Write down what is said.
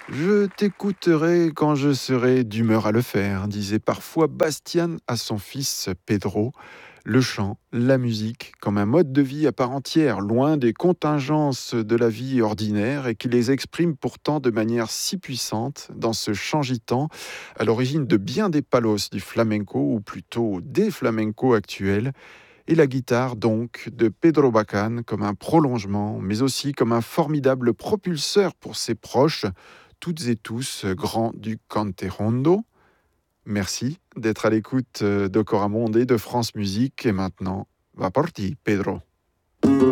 Je t'écouterai quand je serai d'humeur à le faire, disait parfois Bastian à son fils Pedro. Le chant, la musique, comme un mode de vie à part entière, loin des contingences de la vie ordinaire et qui les exprime pourtant de manière si puissante dans ce chant gitan, à l'origine de bien des palos du flamenco, ou plutôt des flamencos actuels, et la guitare donc de Pedro Bacan comme un prolongement, mais aussi comme un formidable propulseur pour ses proches, toutes et tous grands du Canterondo. Merci d'être à l'écoute d'Ocora Monde et de France Musique. Et maintenant, va parti, Pedro.